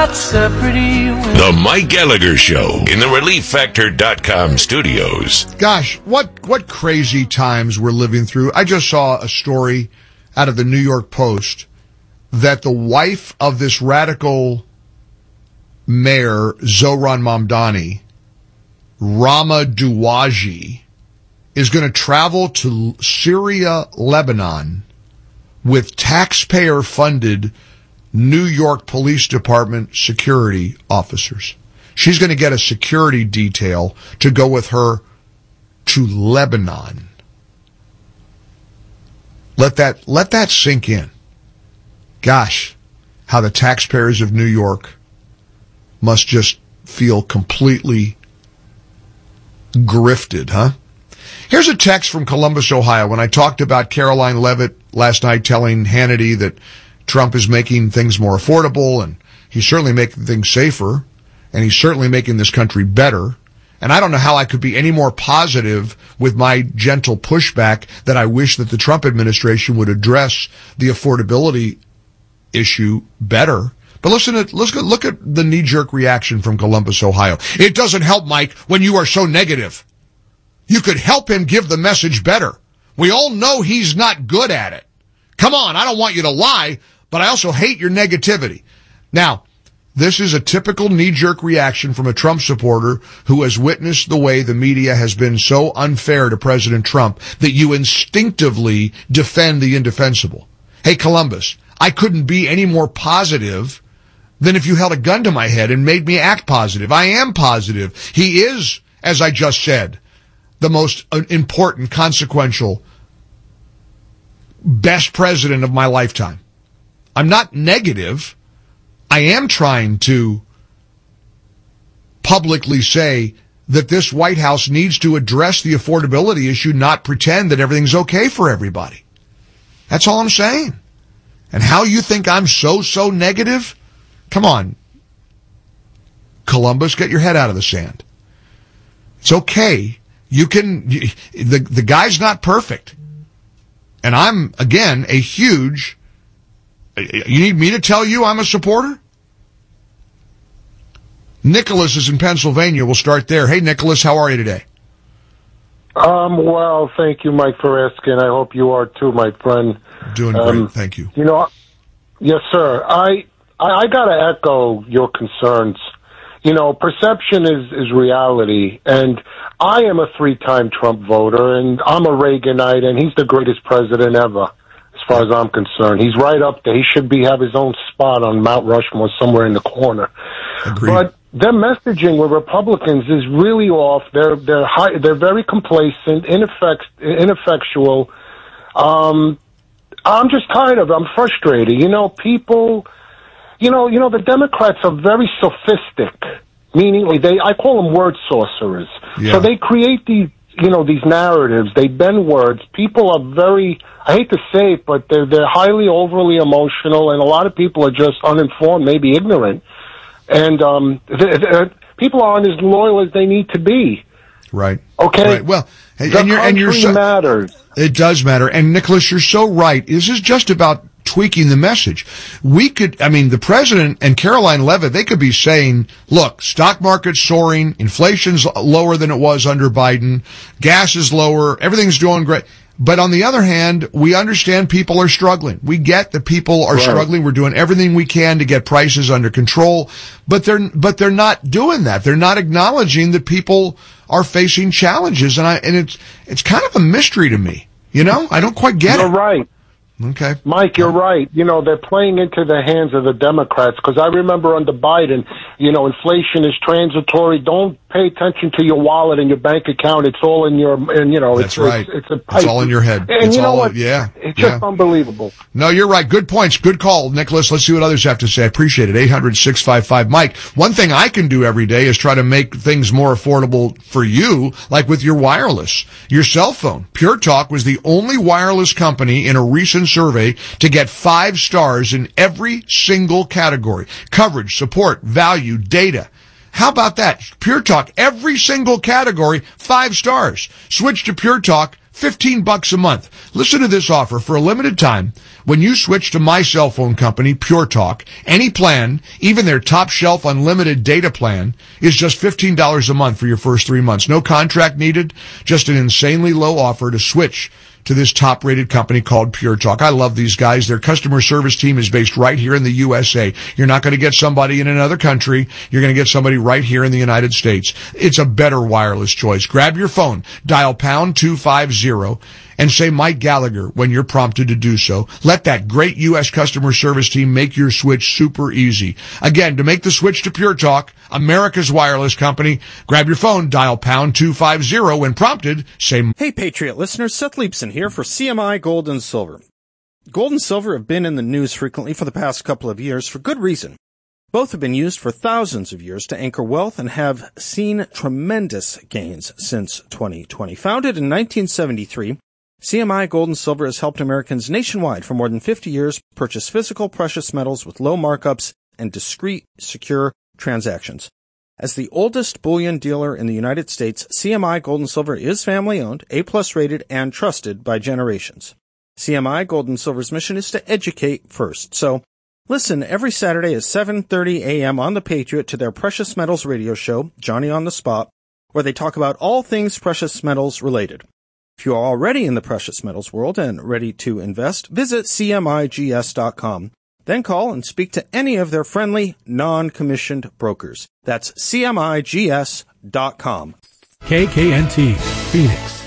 That's a pretty woman. The Mike Gallagher Show in the ReliefFactor.com studios. Gosh, what crazy times we're living through. I just saw a story out of the New York Post that the wife of this radical mayor, Zohran Mamdani, Rama Douaji, is going to travel to Syria, Lebanon, with taxpayer-funded New York Police Department security officers. She's going to get a security detail to go with her to Lebanon. Let that sink in. Gosh, how the taxpayers of New York must just feel completely grifted, huh? Here's a text from Columbus, Ohio. When I talked about Caroline Levitt last night telling Hannity that Trump is making things more affordable, and he's certainly making things safer, and he's certainly making this country better. And I don't know how I could be any more positive with my gentle pushback that I wish that the Trump administration would address the affordability issue better. But look at the knee-jerk reaction from Columbus, Ohio. It doesn't help, Mike, when you are so negative. You could help him give the message better. We all know he's not good at it. Come on, I don't want you to lie, but I also hate your negativity. Now, this is a typical knee-jerk reaction from a Trump supporter who has witnessed the way the media has been so unfair to President Trump that you instinctively defend the indefensible. Hey, Columbus, I couldn't be any more positive than if you held a gun to my head and made me act positive. I am positive. He is, as I just said, the most important, consequential, best president of my lifetime. I'm not negative. I am trying to publicly say that this White House needs to address the affordability issue, not pretend that everything's okay for everybody. That's all I'm saying. And how you think I'm so negative? Come on, Columbus, get your head out of the sand. It's okay. The guy's not perfect. And I'm, again, a huge, you need me to tell you I'm a supporter? Nicholas is in Pennsylvania. We'll start there. Hey, Nicholas, how are you today? Well, thank you, Mike, for asking. I hope you are too, my friend. Doing great, thank you. Yes, sir. I got to echo your concerns. Perception is reality, and I am a 3-time Trump voter, and I'm a Reaganite, and he's the greatest president ever, as far as I'm concerned. He's right up there. He should have his own spot on Mount Rushmore somewhere in the corner. Agreed. But their messaging with Republicans is really off. They're very complacent, ineffectual. I'm just tired of it. I'm frustrated. People. The Democrats are very sophistic, meaning I call them word sorcerers. Yeah. So they create these narratives. They bend words. People are very, I hate to say it, but they're highly overly emotional, and a lot of people are just uninformed, maybe ignorant. And people aren't as loyal as they need to be. Right. Okay. Right. Well, you're matters. It does matter. And Nicholas, you're so right. This is just about tweaking the message. The president and Caroline Levitt, they could be saying, look, stock market's soaring, inflation's lower than it was under Biden, gas is lower, everything's doing great. But on the other hand, we understand people are struggling. We get that people are struggling. We're doing everything we can to get prices under control. But they're not doing that. They're not acknowledging that people are facing challenges. And it's kind of a mystery to me. I don't quite get it. You're right. Okay. Mike, you're right. They're playing into the hands of the Democrats, because I remember under Biden, inflation is transitory. Don't pay attention to your wallet and your bank account. It's all in your, That's right. It's all in your head. And it's you know all, what? Yeah. It's just unbelievable. No, you're right. Good points. Good call, Nicholas. Let's see what others have to say. I appreciate it. 800-655 Mike. One thing I can do every day is try to make things more affordable for you, like with your wireless, your cell phone. Pure Talk was the only wireless company in a recent survey to get 5 stars in every single category: coverage, support, value, data. How about that? Pure Talk, every single category, 5 stars. Switch to Pure Talk, $15 a month. Listen to this offer. For a limited time, when you switch to my cell phone company, Pure Talk, any plan, even their top shelf unlimited data plan, is just $15 a month for your first 3 months. No contract needed, just an insanely low offer to switch to this top-rated company called Pure Talk. I love these guys. Their customer service team is based right here in the USA. You're not going to get somebody in another country. You're going to get somebody right here in the United States. It's a better wireless choice. Grab your phone, dial pound 250, and say Mike Gallagher when you're prompted to do so. Let that great U.S. customer service team make your switch super easy. Again, to make the switch to Pure Talk, America's wireless company, grab your phone, dial pound 250. When prompted, say... Hey, Patriot listeners, Seth Leibson here for CMI Gold and Silver. Gold and silver have been in the news frequently for the past couple of years for good reason. Both have been used for thousands of years to anchor wealth and have seen tremendous gains since 2020. Founded in 1973, CMI Gold and Silver has helped Americans nationwide for more than 50 years purchase physical precious metals with low markups and discreet, secure transactions. As the oldest bullion dealer in the United States, CMI Gold and Silver is family-owned, A-plus rated, and trusted by generations. CMI Gold and Silver's mission is to educate first. So listen every Saturday at 7:30 a.m. on The Patriot to their Precious Metals radio show, Johnny on the Spot, where they talk about all things precious metals related. If you are already in the precious metals world and ready to invest, visit CMIGS.com. Then call and speak to any of their friendly, non-commissioned brokers. That's CMIGS.com. KKNT, Phoenix.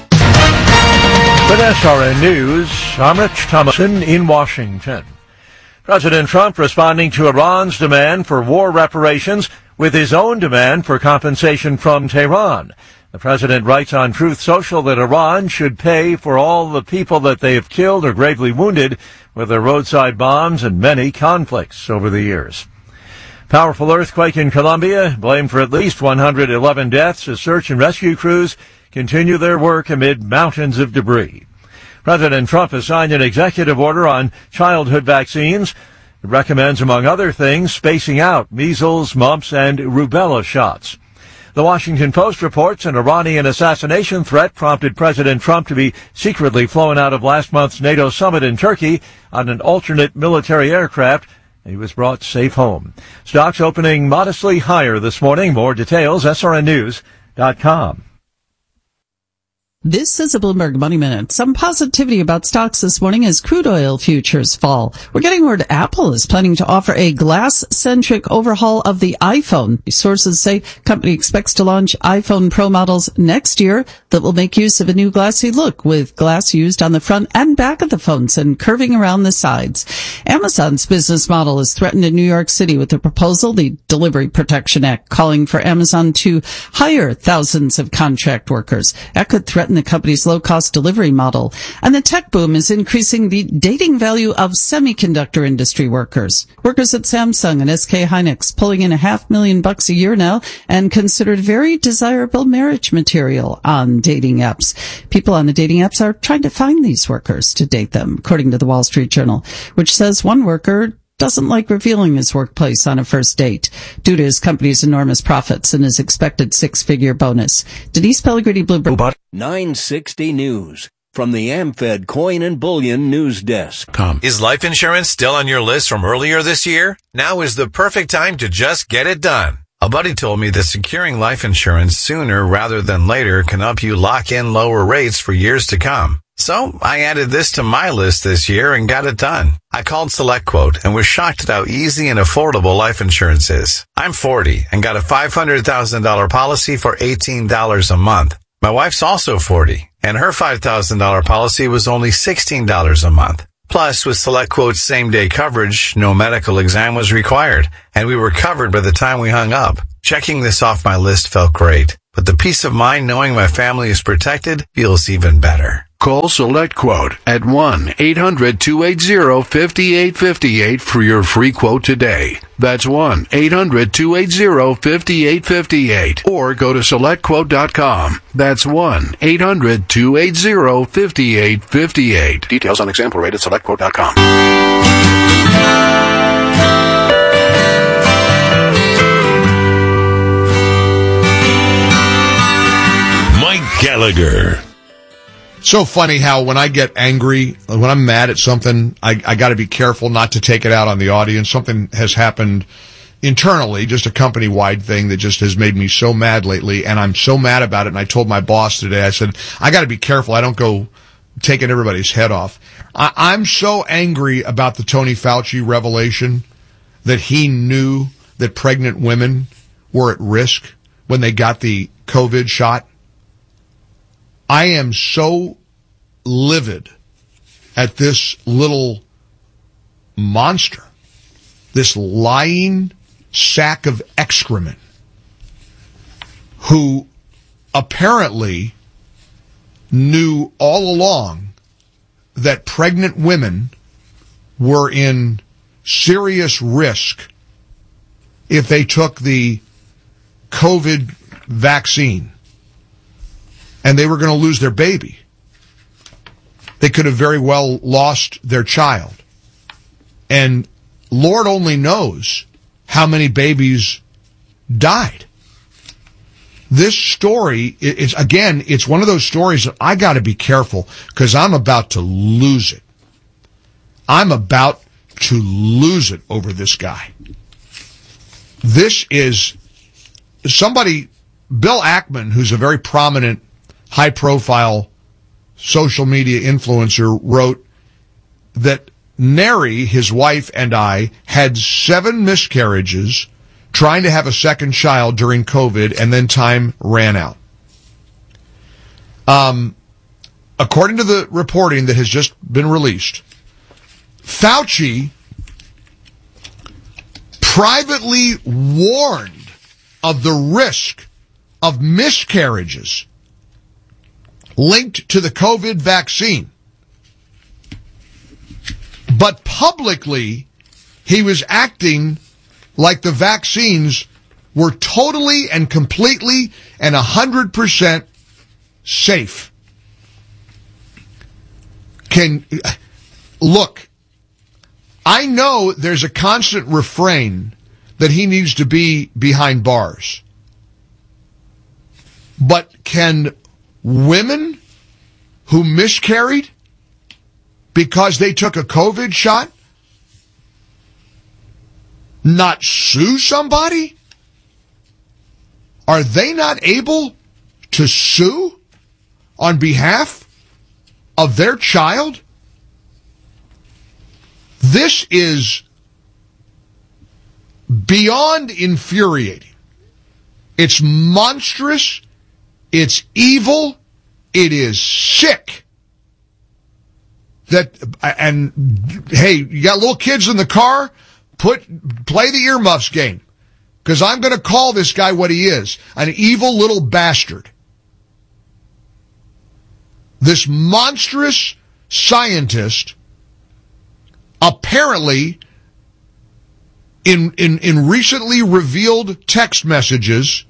With SRN News, I'm Rich Thomason in Washington. President Trump responding to Iran's demand for war reparations with his own demand for compensation from Tehran. The president writes on Truth Social that Iran should pay for all the people that they have killed or gravely wounded with their roadside bombs and many conflicts over the years. Powerful earthquake in Colombia, blamed for at least 111 deaths as search and rescue crews continue their work amid mountains of debris. President Trump has signed an executive order on childhood vaccines. It recommends, among other things, spacing out measles, mumps, and rubella shots. The Washington Post reports an Iranian assassination threat prompted President Trump to be secretly flown out of last month's NATO summit in Turkey on an alternate military aircraft. He was brought safe home. Stocks opening modestly higher this morning. More details, srnnews.com. This is a Bloomberg Money Minute. Some positivity about stocks this morning as crude oil futures fall. We're getting word Apple is planning to offer a glass-centric overhaul of the iPhone. Sources say the company expects to launch iPhone Pro models next year that will make use of a new glassy look with glass used on the front and back of the phones and curving around the sides. Amazon's business model is threatened in New York City with a proposal, the Delivery Protection Act, calling for Amazon to hire thousands of contract workers. That could threaten the company's low-cost delivery model. And the tech boom is increasing the dating value of semiconductor industry workers. Workers at Samsung and SK Hynix pulling in $500,000 a year now and considered very desirable marriage material on dating apps. People on the dating apps are trying to find these workers to date them, according to the Wall Street Journal, which says one worker doesn't like revealing his workplace on a first date due to his company's enormous profits and his expected six-figure bonus. Denise Pellegrini, Bloomberg. 960 News from the AmFed Coin and Bullion News Desk. Is life insurance still on your list from earlier this year? Now is the perfect time to just get it done. A buddy told me that securing life insurance sooner rather than later can help you lock in lower rates for years to come. So I added this to my list this year and got it done. I called SelectQuote and was shocked at how easy and affordable life insurance is. I'm 40 and got a $500,000 policy for $18 a month. My wife's also 40 and her $5,000 policy was only $16 a month. Plus, with SelectQuote's same-day coverage, no medical exam was required, and we were covered by the time we hung up. Checking this off my list felt great, but the peace of mind knowing my family is protected feels even better. Call SelectQuote at 1-800-280-5858 for your free quote today. That's 1-800-280-5858. Or go to SelectQuote.com. That's 1-800-280-5858. Details on example rate at SelectQuote.com. Mike Gallagher. So funny how when I get angry, when I'm mad at something, I got to be careful not to take it out on the audience. Something has happened internally, just a company-wide thing that just has made me so mad lately, and I'm so mad about it. And I told my boss today, I said, I got to be careful. I don't go taking everybody's head off. I'm so angry about the Tony Fauci revelation that he knew that pregnant women were at risk when they got the COVID shot. I am so livid at this little monster, this lying sack of excrement, who apparently knew all along that pregnant women were in serious risk if they took the COVID vaccine and they were going to lose their baby. They could have very well lost their child. And Lord only knows how many babies died. This story is, again, it's one of those stories that I got to be careful because I'm about to lose it. I'm about to lose it over this guy. This is somebody, Bill Ackman, who's a very prominent, high-profile social media influencer, wrote that Neri, his wife, and I had 7 miscarriages trying to have a second child during COVID, and then time ran out. According to the reporting that has just been released, Fauci privately warned of the risk of miscarriages linked to the COVID vaccine. But publicly, he was acting like the vaccines were totally and completely and 100% safe. Look, I know there's a constant refrain that he needs to be behind bars. But can women who miscarried because they took a COVID shot not sue somebody? Are they not able to sue on behalf of their child? This is beyond infuriating. It's monstrous. It's evil. It is sick. And hey, you got little kids in the car? Play the earmuffs game. Because I'm going to call this guy what he is. An evil little bastard. This monstrous scientist apparently in recently revealed text messages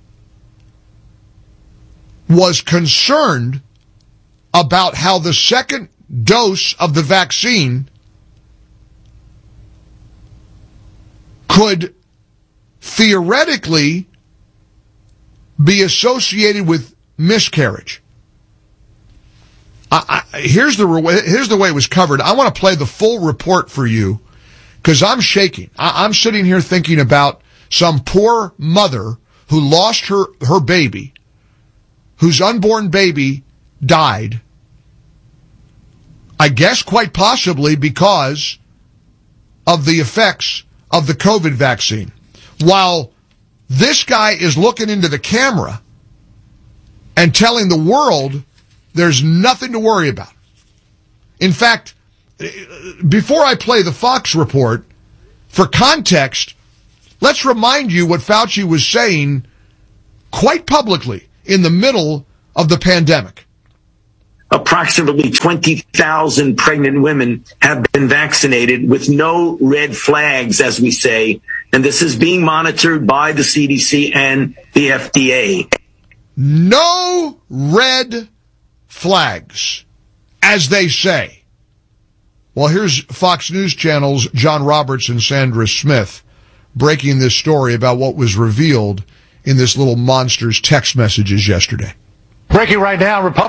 was concerned about how the second dose of the vaccine could theoretically be associated with miscarriage. Here's the way it was covered. I want to play the full report for you because I'm shaking. I'm sitting here thinking about some poor mother who lost her baby, whose unborn baby died, I guess quite possibly because of the effects of the COVID vaccine. While this guy is looking into the camera and telling the world there's nothing to worry about. In fact, before I play the Fox report, for context, let's remind you what Fauci was saying quite publicly in the middle of the pandemic. Approximately 20,000 pregnant women have been vaccinated with no red flags, as we say, and this is being monitored by the CDC and the FDA. No red flags, as they say. Well, here's Fox News Channel's John Roberts and Sandra Smith breaking this story about what was revealed in this little monster's text messages yesterday. Breaking right now, Republicans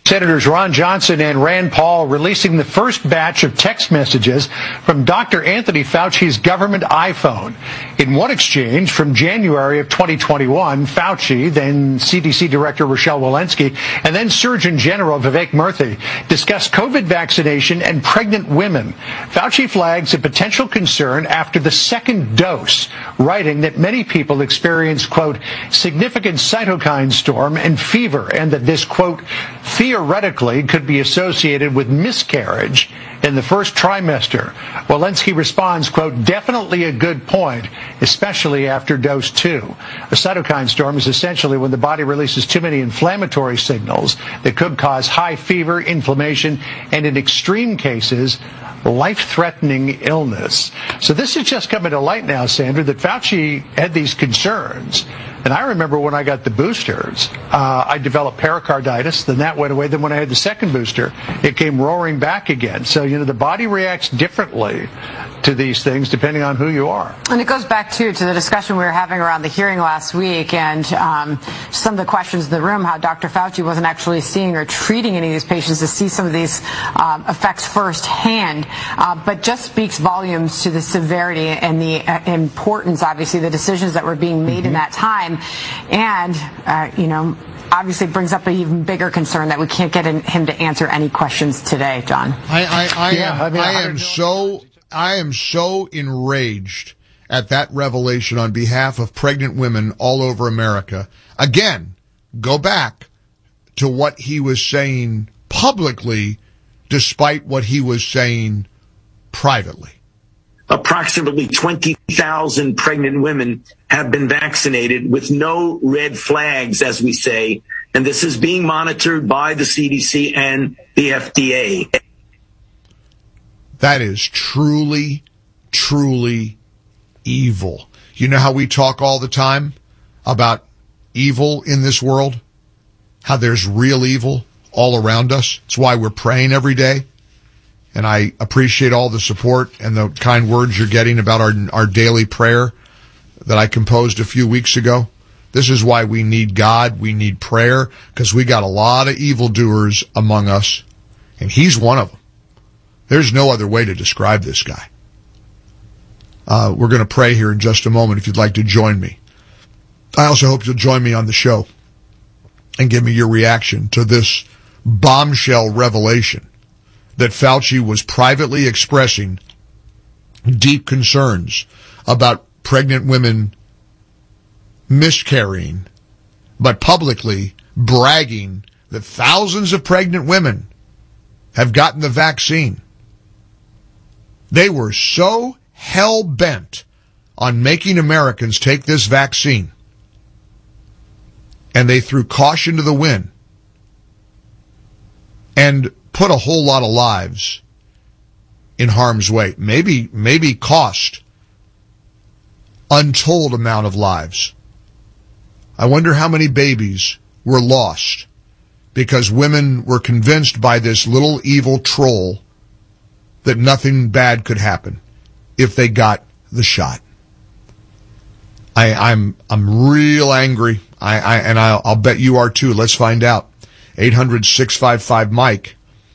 Senators Ron Johnson and Rand Paul releasing the first batch of text messages from Dr. Anthony Fauci's government iPhone. In one exchange from January of 2021, Fauci, then CDC Director Rochelle Walensky, and then Surgeon General Vivek Murthy discussed COVID vaccination and pregnant women. Fauci flags a potential concern after the second dose, writing that many people experience, quote, significant cytokine storm and fever, and that this, quote, theoretically could be associated with miscarriage in the first trimester. Walensky responds, quote, definitely a good point, especially after dose 2. A cytokine storm is essentially when the body releases too many inflammatory signals that could cause high fever, inflammation, and in extreme cases, life-threatening illness. So this is just coming to light now, Sandra, that Fauci had these concerns. And I remember when I got the boosters, I developed pericarditis, then that went away. Then when I had the second booster, it came roaring back again. So, the body reacts differently to these things depending on who you are. And it goes back, too, to the discussion we were having around the hearing last week and some of the questions in the room, how Dr. Fauci wasn't actually seeing or treating any of these patients to see some of these effects firsthand, but just speaks volumes to the severity and the importance, obviously, the decisions that were being made in that time. And, obviously brings up an even bigger concern that we can't get him to answer any questions today, John. I am so enraged at that revelation on behalf of pregnant women all over America. Again, go back to what he was saying publicly despite what he was saying privately. Approximately 20,000 pregnant women have been vaccinated with no red flags, as we say, and this is being monitored by the CDC and the FDA. That is truly, truly evil. You know how we talk all the time about evil in this world? How there's real evil all around us? It's why we're praying every day. And I appreciate all the support and the kind words you're getting about our daily prayer that I composed a few weeks ago. This is why we need God. We need prayer because we got a lot of evildoers among us, and he's one of them. There's no other way to describe this guy. We're going to pray here in just a moment if you'd like to join me. I also hope you'll join me on the show and give me your reaction to this bombshell revelation that Fauci was privately expressing deep concerns about pregnant women miscarrying, but publicly bragging that thousands of pregnant women have gotten the vaccine. They were so hell-bent on making Americans take this vaccine, and they threw caution to the wind and put a whole lot of lives in harm's way. Maybe cost untold amount of lives. I wonder how many babies were lost because women were convinced by this little evil troll that nothing bad could happen if they got the shot. I'm real angry. I'll bet you are too. Let's find out. 800-655-MIKE.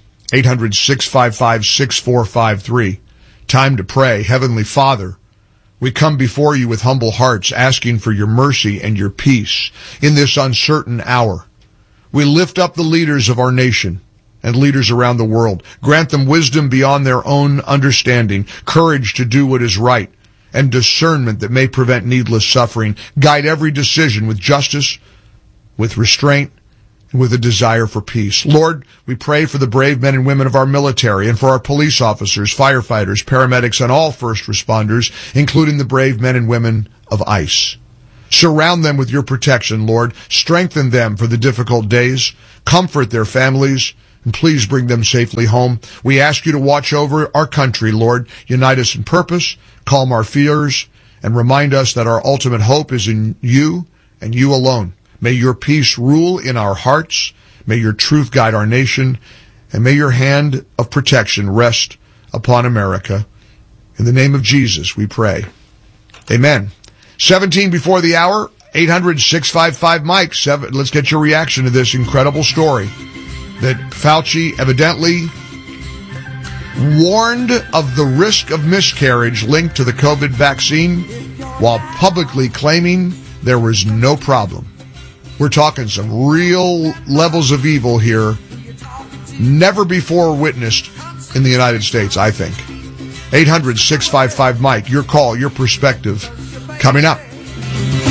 800-655-6453. Time to pray. Heavenly Father, we come before you with humble hearts, asking for your mercy and your peace in this uncertain hour. We lift up the leaders of our nation and leaders around the world. Grant them wisdom beyond their own understanding, courage to do what is right, and discernment that may prevent needless suffering. Guide every decision with justice, with restraint, with a desire for peace. Lord, we pray for the brave men and women of our military and for our police officers, firefighters, paramedics, and all first responders, including the brave men and women of ICE. Surround them with your protection, Lord. Strengthen them for the difficult days. Comfort their families, and please bring them safely home. We ask you to watch over our country, Lord. Unite us in purpose, calm our fears, and remind us that our ultimate hope is in you and you alone. May your peace rule in our hearts. May your truth guide our nation. And may your hand of protection rest upon America. In the name of Jesus, we pray. Amen. 17 before the hour, 800-655-MIKE. Let's get your reaction to this incredible story that Fauci evidently warned of the risk of miscarriage linked to the COVID vaccine while publicly claiming there was no problem. We're talking some real levels of evil here, never before witnessed in the United States, I think. 800-655-MIKE, your call, your perspective, coming up.